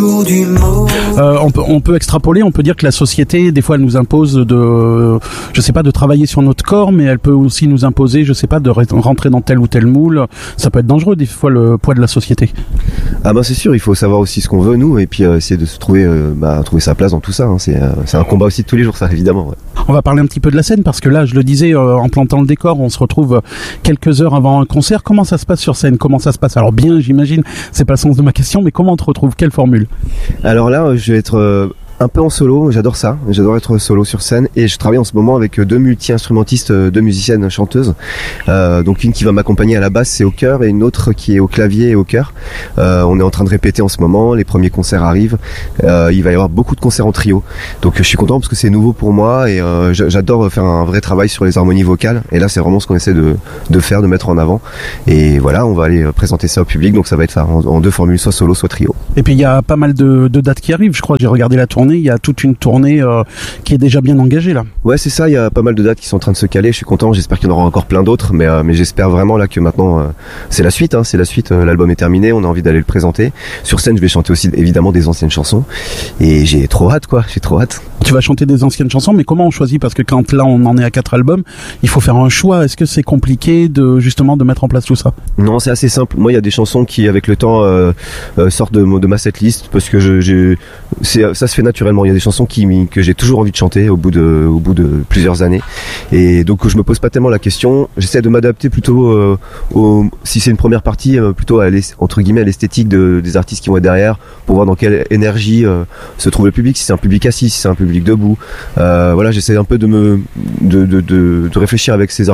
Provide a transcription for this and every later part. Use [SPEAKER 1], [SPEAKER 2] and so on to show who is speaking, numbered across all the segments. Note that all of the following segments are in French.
[SPEAKER 1] On peut extrapoler, on peut dire que la société, des fois, elle nous impose de travailler sur notre corps, mais elle peut aussi nous imposer, de rentrer dans tel ou tel moule. Ça peut être dangereux, des fois, le poids de la société.
[SPEAKER 2] Ah c'est sûr, il faut savoir aussi ce qu'on veut, nous, et puis essayer de se trouver sa place dans tout ça. Hein. C'est un combat aussi de tous les jours, ça, évidemment. Ouais.
[SPEAKER 1] On va parler un petit peu de la scène, parce que là, je le disais, en plantant le décor, on se retrouve quelques heures avant un concert. Comment ça se passe sur scène? Comment ça se passe? Alors bien, j'imagine, c'est pas le sens de ma question, mais comment on te retrouve? Quelle formule?
[SPEAKER 2] Alors là, je vais être un peu en solo, j'adore ça, j'adore être solo sur scène, et je travaille en ce moment avec deux multi-instrumentistes, deux musiciennes chanteuses, donc une qui va m'accompagner à la basse et au chœur, et une autre qui est au clavier et au chœur. On est en train de répéter en ce moment, les premiers concerts arrivent, il va y avoir beaucoup de concerts en trio, donc je suis content parce que c'est nouveau pour moi, et j'adore faire un vrai travail sur les harmonies vocales, et là c'est vraiment ce qu'on essaie de faire, de mettre en avant, et voilà, on va aller présenter ça au public, donc ça va être ça en deux formules, soit solo, soit trio.
[SPEAKER 1] Et puis il y a pas mal de dates qui arrivent, je crois, j'ai regardé la tournée. Il y a toute une tournée qui est déjà bien engagée là.
[SPEAKER 2] Ouais, c'est ça, il y a pas mal de dates qui sont en train de se caler, je suis content, j'espère qu'il y en aura encore plein d'autres, mais j'espère vraiment là que maintenant c'est la suite, l'album est terminé, on a envie d'aller le présenter. Sur scène, je vais chanter aussi évidemment des anciennes chansons, et j'ai trop hâte.
[SPEAKER 1] Tu vas chanter des anciennes chansons, mais comment on choisit? Parce que quand là on en est à 4 albums, il faut faire un choix. Est-ce que c'est compliqué de mettre en place tout ça?
[SPEAKER 2] Non, c'est assez simple. Moi, il y a des chansons qui avec le temps sortent de ma setlist, parce que ça se fait naturellement. Il y a des chansons que j'ai toujours envie de chanter au bout de plusieurs années, et donc je me pose pas tellement la question. J'essaie de m'adapter plutôt si c'est une première partie, plutôt entre guillemets à l'esthétique des artistes qui vont être derrière, pour voir dans quelle énergie se trouve le public, si c'est un public assis, si c'est un public debout. Voilà, j'essaie un peu de réfléchir avec ces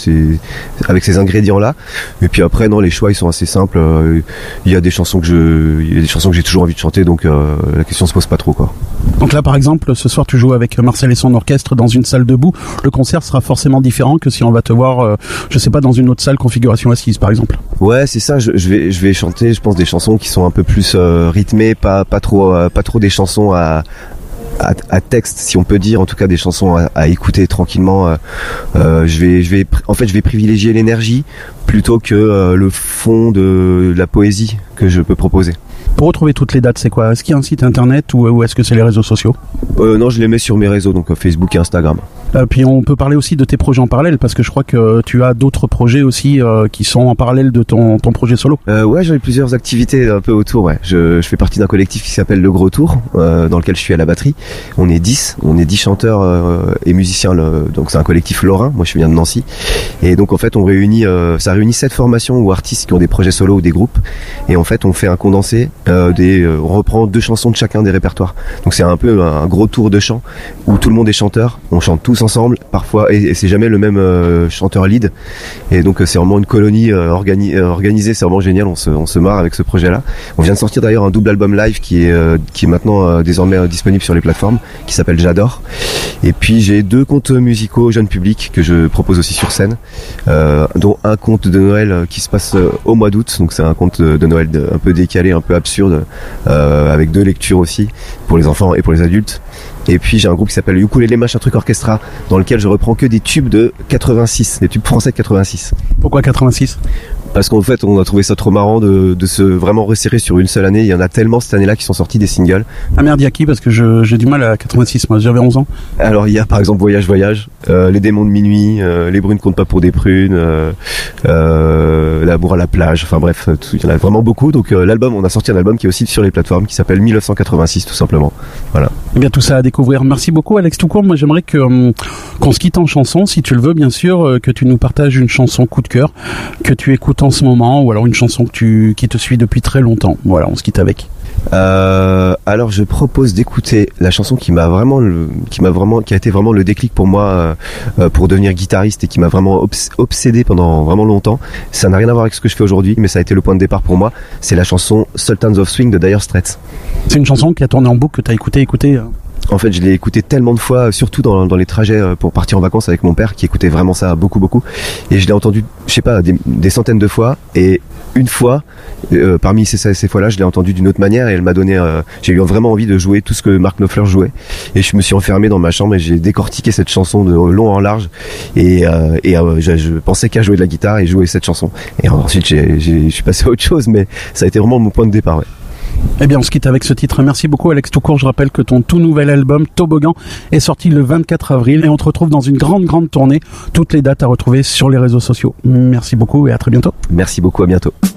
[SPEAKER 2] ingrédients là, et puis après non, les choix ils sont assez simples. Il y a des chansons que j'ai toujours envie de chanter, donc la question se pose pas trop, quoi.
[SPEAKER 1] Donc là, par exemple, ce soir, tu joues avec Marcel et son orchestre dans une salle debout. Le concert sera forcément différent que si on va te voir, dans une autre salle configuration assise, par exemple.
[SPEAKER 2] Ouais, c'est ça. Je vais chanter, je pense, des chansons qui sont un peu plus rythmées, pas trop des chansons à texte, si on peut dire, en tout cas des chansons à écouter tranquillement. Je vais privilégier l'énergie plutôt que le fond de la poésie que je peux proposer.
[SPEAKER 1] Pour retrouver toutes les dates, c'est quoi? Est-ce qu'il y a un site internet ou est-ce que c'est les réseaux sociaux?
[SPEAKER 2] Non, je les mets sur mes réseaux, donc Facebook et Instagram.
[SPEAKER 1] Puis on peut parler aussi de tes projets en parallèle, parce que je crois que tu as d'autres projets aussi qui sont en parallèle de ton projet solo.
[SPEAKER 2] Ouais, j'ai plusieurs activités un peu autour. Ouais, je fais partie d'un collectif qui s'appelle Le Gros Tour, dans lequel je suis à la batterie. On est 10 chanteurs et musiciens. Donc c'est un collectif lorrain. Moi, je viens de Nancy, et donc en fait, ça réunit 7 formations ou artistes qui ont des projets solo ou des groupes, et en fait, on fait un condensé. On reprend 2 chansons de chacun des répertoires. Donc c'est un peu un gros tour de chant où tout le monde est chanteur. On chante tous ensemble parfois, et c'est jamais le même chanteur lead, et donc c'est vraiment une colonie organisée. C'est vraiment génial, on se marre avec ce projet là. On vient de sortir d'ailleurs un double album live qui est maintenant désormais disponible sur les plateformes, qui s'appelle J'adore. Et puis j'ai 2 contes musicaux jeune public que je propose aussi sur scène, dont un conte de Noël qui se passe au mois d'août. Donc c'est un conte de Noël un peu décalé, un peu absurde, avec 2 lectures aussi pour les enfants et pour les adultes. Et puis j'ai un groupe qui s'appelle Ukulele Mash, un truc orchestra, dans lequel je reprends que des tubes de 86, des tubes français de 86.
[SPEAKER 1] Pourquoi 86?
[SPEAKER 2] Parce qu'en fait, on a trouvé ça trop marrant de se vraiment resserrer sur une seule année. Il y en a tellement cette année-là qui sont sortis des singles.
[SPEAKER 1] Ah merde, il y a qui? Parce que j'ai du mal à 86, moi, j'avais 11 ans.
[SPEAKER 2] Alors, il y a par exemple Voyage, Les démons de minuit, Les brunes comptent pas pour des prunes, L'amour à la plage, enfin bref, il y en a vraiment beaucoup. Donc on a sorti un album qui est aussi sur les plateformes, qui s'appelle 1986, tout simplement. Voilà.
[SPEAKER 1] Eh bien, tout ça à découvrir. Merci beaucoup, Alex Toucourt. Moi, j'aimerais qu'on se quitte en chanson, si tu le veux, bien sûr, que tu nous partages une chanson coup de cœur que tu écoutes en ce moment, ou alors une chanson qui te suit depuis très longtemps. Voilà, on se quitte avec.
[SPEAKER 2] Alors je propose d'écouter la chanson qui a été vraiment le déclic pour moi pour devenir guitariste, et qui m'a vraiment obsédé pendant vraiment longtemps. Ça n'a rien à voir avec ce que je fais aujourd'hui, mais ça a été le point de départ pour moi. C'est la chanson Sultans of Swing de Dire Straits. C'est une chanson qui a tourné en boucle, que t'as écouté. En fait, je l'ai écouté tellement de fois, surtout dans les trajets pour partir en vacances avec mon père, qui écoutait vraiment ça beaucoup. Et je l'ai entendu, je sais pas, des centaines de fois. Et une fois, parmi ces fois-là, je l'ai entendu d'une autre manière, et elle m'a donné, j'ai eu vraiment envie de jouer tout ce que Mark Knopfler jouait. Et je me suis enfermé dans ma chambre et j'ai décortiqué cette chanson de long en large. Et je pensais qu'à jouer de la guitare et jouer cette chanson. Et ensuite, je suis passé à autre chose, mais ça a été vraiment mon point de départ. Ouais.
[SPEAKER 1] Eh bien, on se quitte avec ce titre. Merci beaucoup, Alex Toucourt. Je rappelle que ton tout nouvel album, Toboggan, est sorti le 24 avril et on te retrouve dans une grande tournée. Toutes les dates à retrouver sur les réseaux sociaux. Merci beaucoup et à très bientôt.
[SPEAKER 2] Merci beaucoup, à bientôt.